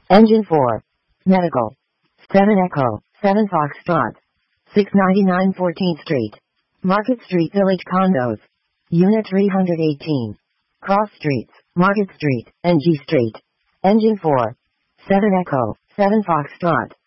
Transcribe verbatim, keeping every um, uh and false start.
Engine four. Medical. seven Echo, seven Foxtrot. six ninety-nine fourteenth Street. Market Street Village Condos. Unit three hundred eighteen. Cross Streets, Market Street, and G Street. Engine four. seven Echo, seven Foxtrot.